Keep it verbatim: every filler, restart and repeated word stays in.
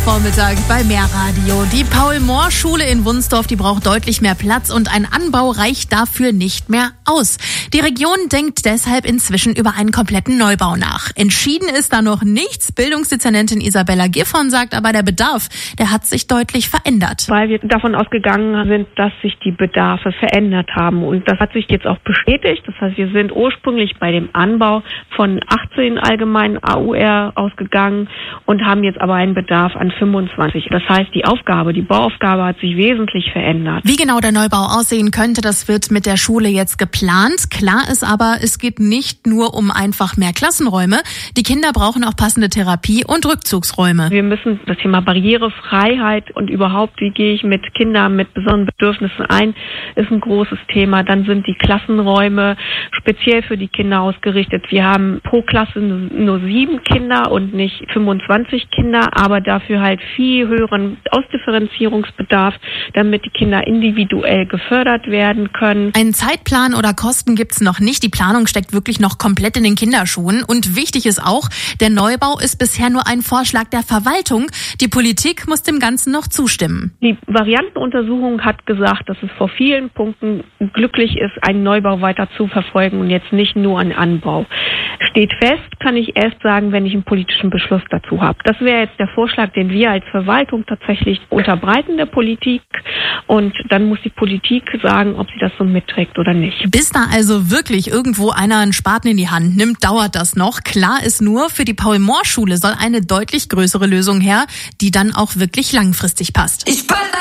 Vormittag bei Mehrradio. Die Paul-Mohr-Schule in Wunsdorf, die braucht deutlich mehr Platz und ein Anbau reicht dafür nicht mehr aus. Die Region denkt deshalb inzwischen über einen kompletten Neubau nach. Entschieden ist da noch nichts. Bildungsdezernentin Isabella Giffon sagt aber, der Bedarf, der hat sich deutlich verändert. Weil wir davon ausgegangen sind, dass sich die Bedarfe verändert haben. Und das hat sich jetzt auch bestätigt. Das heißt, wir sind ursprünglich bei dem Anbau von achtzehn allgemeinen A U R ausgegangen und haben jetzt aber einen Bedarf an fünfundzwanzig. Das heißt, die Aufgabe, die Bauaufgabe hat sich wesentlich verändert. Wie genau der Neubau aussehen könnte, das wird mit der Schule jetzt geplant. Klar ist aber, es geht nicht nur um einfach mehr Klassenräume. Die Kinder brauchen auch passende Therapie- und Rückzugsräume. Wir müssen das Thema Barrierefreiheit und überhaupt, wie gehe ich mit Kindern mit besonderen Bedürfnissen ein, ist ein großes Thema. Dann sind die Klassenräume speziell für die Kinder ausgerichtet. Wir haben pro Klasse nur sieben Kinder und nicht fünfundzwanzig Kinder, aber dafür halt viel höheren Ausdifferenzierungsbedarf, damit die Kinder individuell gefördert werden können. Einen Zeitplan oder Kosten gibt's noch nicht. Die Planung steckt wirklich noch komplett in den Kinderschuhen. Und wichtig ist auch, der Neubau ist bisher nur ein Vorschlag der Verwaltung. Die Politik muss dem Ganzen noch zustimmen. Die Variantenuntersuchung hat gesagt, dass es vor vielen Punkten glücklich ist, einen Neubau weiter zu verfolgen und jetzt nicht nur einen Anbau. Steht fest, kann ich erst sagen, wenn ich einen politischen Beschluss dazu habe. Das wäre jetzt der Vorschlag, den wir als Verwaltung tatsächlich unterbreiten der Politik. Und dann muss die Politik sagen, ob sie das so mitträgt oder nicht. Bis da also wirklich irgendwo einer einen Spaten in die Hand nimmt, dauert das noch. Klar ist nur, für die Paul-Mohr-Schule soll eine deutlich größere Lösung her, die dann auch wirklich langfristig passt. Ich bin